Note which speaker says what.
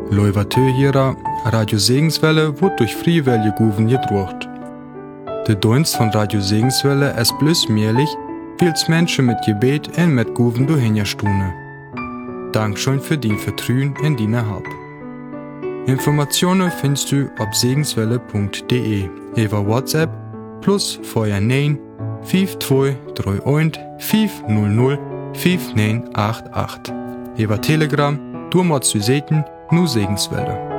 Speaker 1: Leuvatö Radio Segenswelle wird durch Freiwillige Guven gedruckt. Der Dienst von Radio Segenswelle ist bloß möglich, weil es Menschen mit Gebet und mit Guven durchhinterstunden. Dankeschön für dein Vertrauen in deine Hab. Informationen findest du auf segenswelle.de über WhatsApp plus 49 5231 500 5988. Über Telegram, du musst du sehen, nur Segenswelle.